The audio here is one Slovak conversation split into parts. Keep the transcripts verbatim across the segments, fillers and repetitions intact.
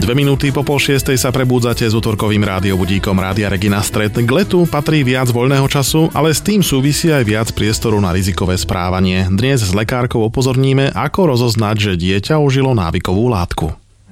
Dve minúty po pol šiestej sa prebúdzate s útorkovým rádiobudíkom Rádia Regina Stret. K letu patrí viac voľného času, ale s tým súvisí aj viac priestoru na rizikové správanie. Dnes s lekárkou upozorníme, ako rozoznať, že dieťa užilo návykovú látku.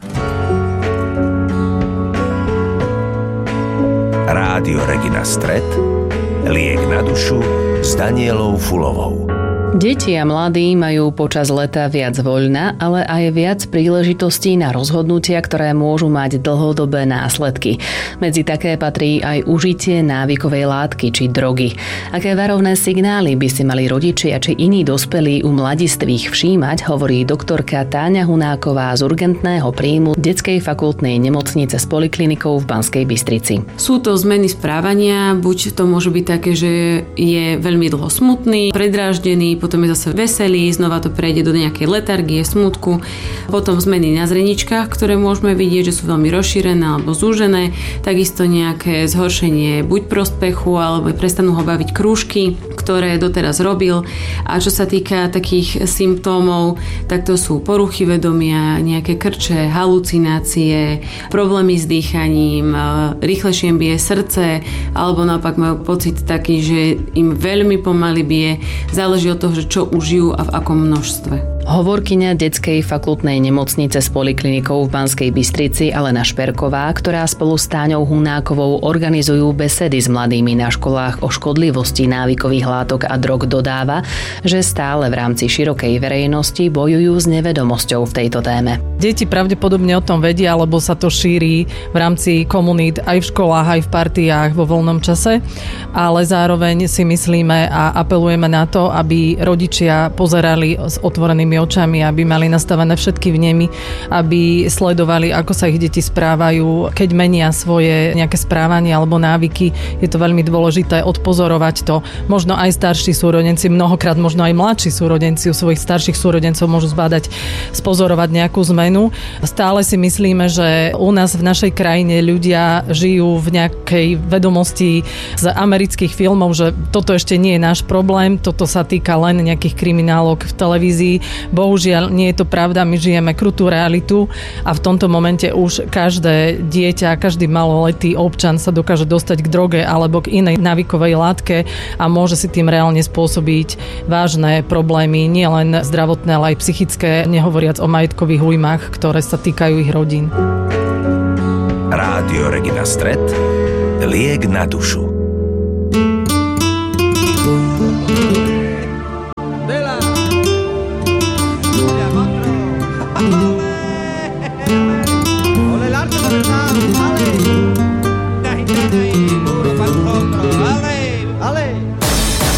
Rádio Regina Stret, liek na dušu s Danielou Fulovou. Deti a mladí majú počas leta viac voľna, ale aj viac príležitostí na rozhodnutia, ktoré môžu mať dlhodobé následky. Medzi také patrí aj užitie návykovej látky či drogy. Aké varovné signály by si mali rodičia či iní dospelí u mladistvých všímať, hovorí doktorka Táňa Hunáková z urgentného príjmu Detskej fakultnej nemocnice s poliklinikou v Banskej Bystrici. Sú to zmeny správania, buď to môže byť také, že je veľmi dlho smutný, predráždený, potom je zase veselý, znova to prejde do nejakej letargie, smutku. Potom zmeny na zreničkách, ktoré môžeme vidieť, že sú veľmi rozšírené alebo zúžené. Takisto nejaké zhoršenie buď prospechu, alebo prestanú ho baviť krúžky, ktoré doteraz robil. A čo sa týka takých symptómov, tak to sú poruchy vedomia, nejaké krče, halucinácie, problémy s dýchaním, rýchlejšie im bije srdce, alebo naopak majú pocit taký, že im veľmi pomaly bije. Záleží od toho, že čo užijú a v akom množstve. Hovorkyňa Detskej fakultnej nemocnice s poliklinikou v Banskej Bystrici Alena Šperková, ktorá spolu s Táňou Hunákovou organizujú besedy s mladými na školách o škodlivosti návykových látok a drog, dodáva, že stále v rámci širokej verejnosti bojujú s nevedomosťou v tejto téme. Deti pravdepodobne o tom vedia, lebo sa to šíri v rámci komunít aj v školách, aj v partiách vo voľnom čase, ale zároveň si myslíme a apelujeme na to, aby rodičia pozerali s otvorenými očami, aby mali nastavené všetky vnemy, aby sledovali, ako sa ich deti správajú, keď menia svoje nejaké správanie alebo návyky. Je to veľmi dôležité odpozorovať to. Možno aj starší súrodenci, mnohokrát možno aj mladší súrodenci u svojich starších súrodencov môžu zbadať, spozorovať nejakú zmenu. Stále si myslíme, že u nás v našej krajine ľudia žijú v nejakej vedomosti z amerických filmov, že toto ešte nie je náš problém, toto sa týka len nejakých kriminálok v televízii. Bohužiaľ, nie je to pravda, my žijeme krutú realitu a v tomto momente už každé dieťa, každý maloletý občan sa dokáže dostať k droge alebo k inej návykovej látke a môže si tým reálne spôsobiť vážne problémy, nielen zdravotné, ale aj psychické, nehovoriac o majetkových újmach, ktoré sa týkajú ich rodín. Rádio Regina Stret, liek na dušu. Ole l'arte